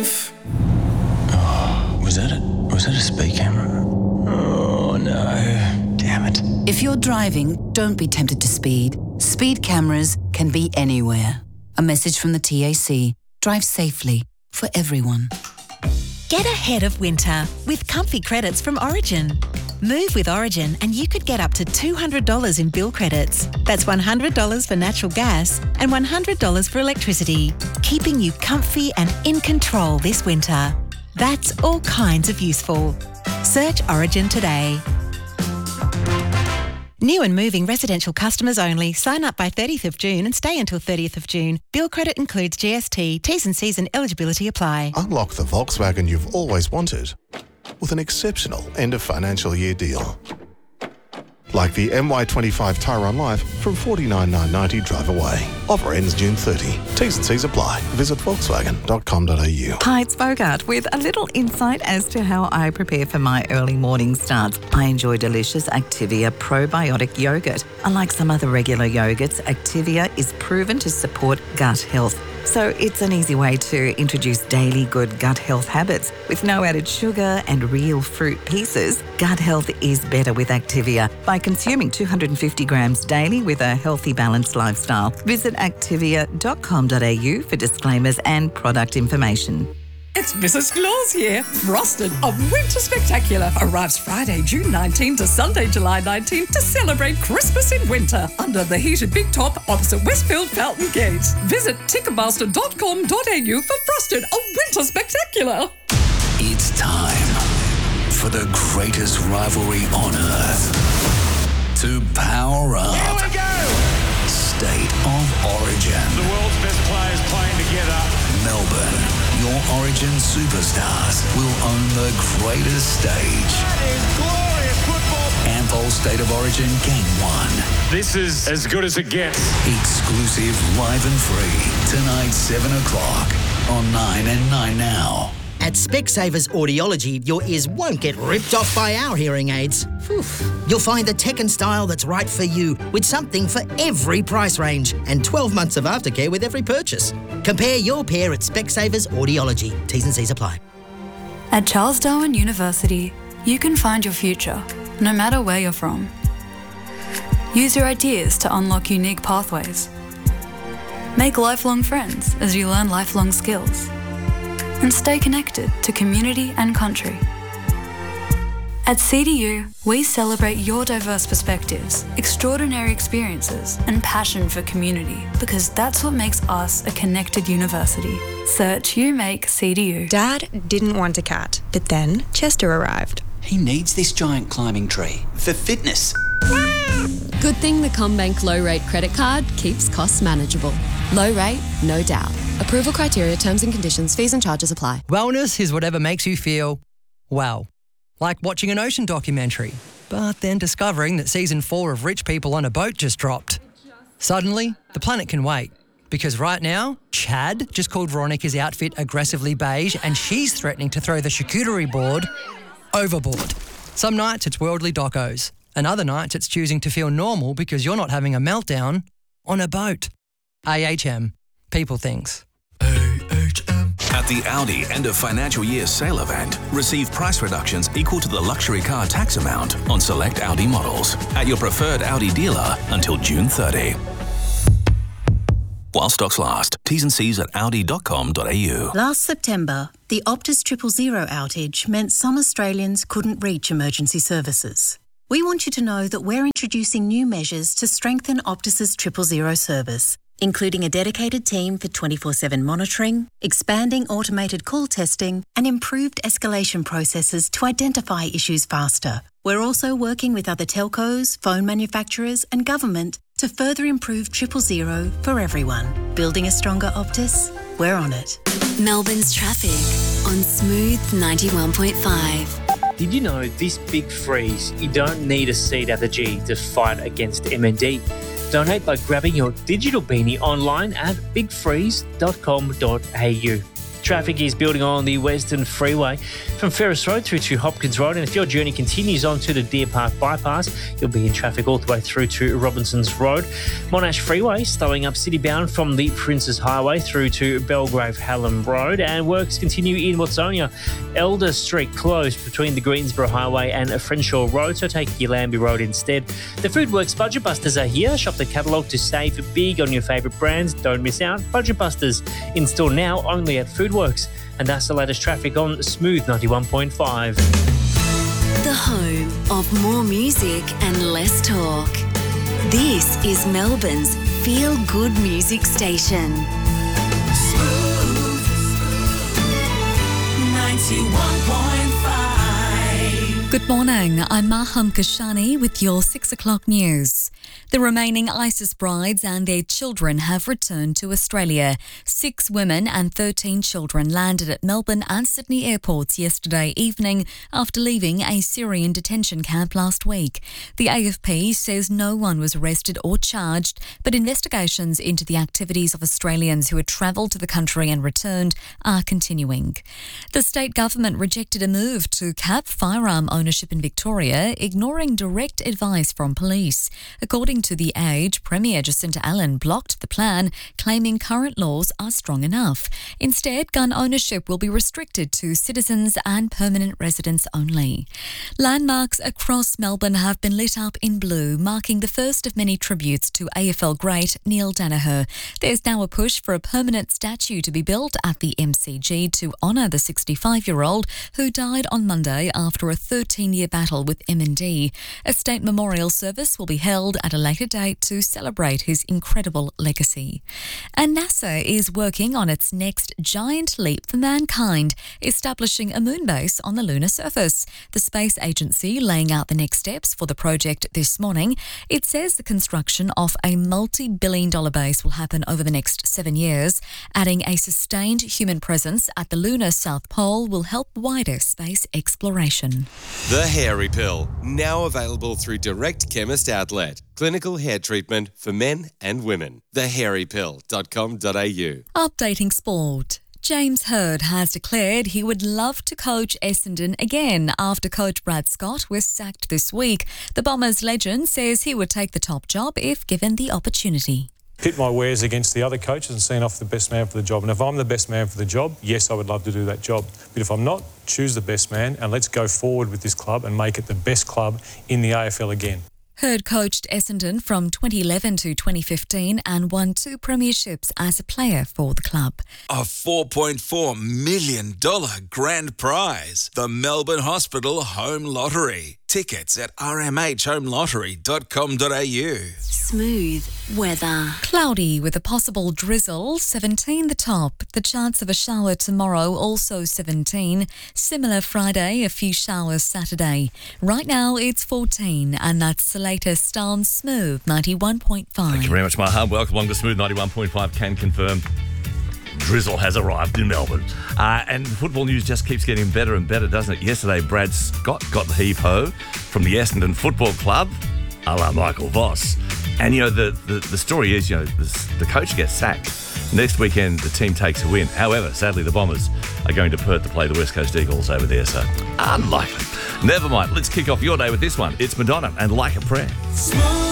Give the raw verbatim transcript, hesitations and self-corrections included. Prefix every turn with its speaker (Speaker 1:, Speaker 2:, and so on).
Speaker 1: Oh, was that it? Was that a speed camera? Oh no, damn it.
Speaker 2: If you're driving, don't be tempted to speed. Speed cameras can be anywhere. A message from the T A C. Drive safely for everyone.
Speaker 3: Get ahead of winter with comfy credits from Origin. Move with Origin and you could get up to two hundred dollars in bill credits. That's one hundred dollars for natural gas and one hundred dollars for electricity, keeping you comfy and in control this winter. That's all kinds of useful. Search Origin today. New and moving residential customers only. Sign up by thirtieth of June and stay until thirtieth of June. Bill credit includes G S T. T's and C's and eligibility apply.
Speaker 4: Unlock the Volkswagen you've always wanted with an exceptional end of financial year deal. Like the M Y twenty-five Tyrone Life from forty-nine thousand nine hundred ninety drive away. Offer ends June thirtieth. T's and C's apply. Visit volkswagen dot com dot a u.
Speaker 5: Hi, it's Bogart with a little insight as to how I prepare for my early morning starts. I enjoy delicious Activia probiotic yogurt. Unlike some other regular yogurts, Activia is proven to support gut health. So it's an easy way to introduce daily good gut health habits. With no added sugar and real fruit pieces, gut health is better with Activia by consuming two hundred fifty grams daily with a healthy, balanced lifestyle. Visit activia dot com dot a u for disclaimers and product information.
Speaker 6: It's Missus Claus here. Frosted, a winter spectacular, arrives Friday, June nineteenth to Sunday, July nineteenth to celebrate Christmas in winter under the heated big top opposite Westfield Fountain Gate. Visit ticketmaster dot com dot a u for Frosted, a winter spectacular.
Speaker 7: It's time for the greatest rivalry on earth to power up.
Speaker 8: Here we go!
Speaker 7: State of Origin.
Speaker 8: The world's best players playing together.
Speaker 7: Melbourne, your Origin superstars will own the greatest stage.
Speaker 8: That is glorious football.
Speaker 7: Ampol State of Origin Game one.
Speaker 8: This is as good as it gets.
Speaker 7: Exclusive, live and free. Tonight, seven o'clock on nine and nine now.
Speaker 9: At Specsavers Audiology, your ears won't get ripped off by our hearing aids. Whew. You'll find the tech and style that's right for you, with something for every price range and twelve months of aftercare with every purchase. Compare your pair at Specsavers Audiology. T's and C's apply.
Speaker 10: At Charles Darwin University, you can find your future, no matter where you're from. Use your ideas to unlock unique pathways. Make lifelong friends as you learn lifelong skills. And stay connected to community and country. At C D U, we celebrate your diverse perspectives, extraordinary experiences, and passion for community, because that's what makes us a connected university. Search You Make C D U.
Speaker 11: Dad didn't want a cat, but then Chester arrived.
Speaker 12: He needs this giant climbing tree for fitness.
Speaker 13: Good thing the CommBank low rate credit card keeps costs manageable. Low rate, no doubt. Approval criteria, terms and conditions, fees and charges apply.
Speaker 14: Wellness is whatever makes you feel well. Like watching an ocean documentary, but then discovering that season four of Rich People on a Boat just dropped. Suddenly, the planet can wait. Because right now, Chad just called Veronica's outfit aggressively beige and she's threatening to throw the charcuterie board overboard. Some nights it's worldly docos, and other nights it's choosing to feel normal because you're not having a meltdown on a boat. A H M. People things.
Speaker 15: At the Audi end of financial year sale event, receive price reductions equal to the luxury car tax amount on select Audi models at your preferred Audi dealer until June thirtieth. While stocks last. T's and C's at audi dot com dot a u.
Speaker 16: Last September, the Optus Triple Zero outage meant some Australians couldn't reach emergency services. We want you to know that we're introducing new measures to strengthen Optus's Triple Zero service, including a dedicated team for twenty-four seven monitoring, expanding automated call testing, and improved escalation processes to identify issues faster. We're also working with other telcos, phone manufacturers, and government to further improve Triple Zero for everyone. Building a stronger Optus? We're on it.
Speaker 17: Melbourne's traffic on Smooth ninety-one point five.
Speaker 18: Did you know this big freeze, you don't need a seat at the G to fight against M N D? Donate by grabbing your digital beanie online at big freeze dot com dot a u. Traffic is building on the Western Freeway from Ferris Road through to Hopkins Road, and if your journey continues on to the Deer Park Bypass, you'll be in traffic all the way through to Robinson's Road. Monash Freeway slowing up city-bound from the Princes Highway through to Belgrave Hallam Road, and works continue in Watsonia. Elder Street closed between the Greensboro Highway and Frenshaw Road, so take Yallambee Road instead. The Foodworks Budget Busters are here. Shop the catalogue to save big on your favourite brands. Don't miss out. Budget Busters in store now only at Foodworks. And that's the latest traffic on Smooth ninety-one point five.
Speaker 17: The home of more music and less talk. This is Melbourne's feel-good music station.
Speaker 19: Smooth ninety-one point five.
Speaker 20: Good morning, I'm Maham Kashani with your six o'clock news. The remaining ISIS brides and their children have returned to Australia. Six women and thirteen children landed at Melbourne and Sydney airports yesterday evening after leaving a Syrian detention camp last week. The A F P says no one was arrested or charged, but investigations into the activities of Australians who had travelled to the country and returned are continuing. The state government rejected a move to cap firearm ownership in Victoria, ignoring direct advice from police. According to The Age, Premier Jacinta Allen blocked the plan, claiming current laws are strong enough. Instead, gun ownership will be restricted to citizens and permanent residents only. Landmarks across Melbourne have been lit up in blue, marking the first of many tributes to A F L great Neil Danaher. There's now a push for a permanent statue to be built at the M C G to honour the sixty-five-year-old who died on Monday after a thirteen-year battle with M and D. A state memorial service will be held at a later date to celebrate his incredible legacy. And NASA is working on its next giant leap for mankind, establishing a moon base on the lunar surface. The space agency laying out the next steps for the project this morning. It says the construction of a multi-billion dollar base will happen over the next seven years. Adding a sustained human presence at the lunar South Pole will help wider space exploration.
Speaker 21: The Hairy Pill, now available through Direct Chemist Outlet. Clinical hair treatment for men and women. the hairy pill dot com dot a u.
Speaker 20: Updating sport. James Hird has declared he would love to coach Essendon again after coach Brad Scott was sacked this week. The Bombers legend says he would take the top job if given the opportunity.
Speaker 22: Pit my wares against the other coaches and seeing off the best man for the job. And if I'm the best man for the job, yes, I would love to do that job. But if I'm not, choose the best man and let's go forward with this club and make it the best club in the A F L again.
Speaker 20: Hird coached Essendon from twenty eleven to twenty fifteen and won two premierships as a player for the club.
Speaker 23: A four point four million dollars grand prize. The Melbourne Hospital Home Lottery. Tickets at r m h home lottery dot com dot a u.
Speaker 17: Smooth weather.
Speaker 20: Cloudy with a possible drizzle, seventeen the top. The chance of a shower tomorrow, also seventeen. Similar Friday, a few showers Saturday. Right now it's fourteen, and that's the latest on Smooth ninety-one point five.
Speaker 24: Thank you very much, Maha. Welcome along to Smooth ninety-one point five. Can confirm drizzle has arrived in Melbourne. Uh, and football news just keeps getting better and better, doesn't it? Yesterday, Brad Scott got the heave-ho from the Essendon Football Club, a la Michael Voss. And, you know, the, the, the story is, you know, the, the coach gets sacked. Next weekend, the team takes a win. However, sadly, the Bombers are going to Perth to play the West Coast Eagles over there, so unlikely. Never mind. Let's kick off your day with this one. It's Madonna and Like a Prayer.
Speaker 19: Smooth.